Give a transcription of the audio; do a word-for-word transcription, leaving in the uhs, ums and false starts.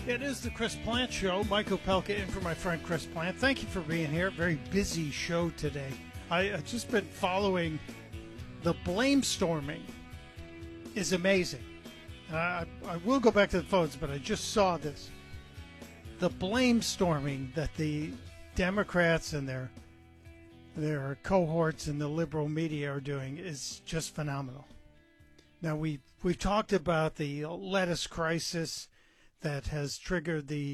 It is the Chris Plant Show. Mike Opelka in for my friend Chris Plant. Thank you for being here. Very busy show today. I, I've just been following the blame storming. Is amazing. And I, I will go back to the phones, but I just saw this. The blame storming that the Democrats and their their cohorts in the liberal media are doing is just phenomenal. Now, we we've talked about the lettuce crisis that has triggered the